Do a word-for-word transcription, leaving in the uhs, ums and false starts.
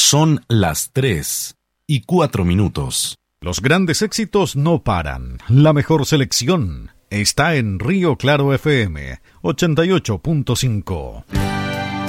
Son las tres y cuatro minutos. Los grandes éxitos no paran. La mejor selección está en Río Claro F M ochenta y ocho punto cinco.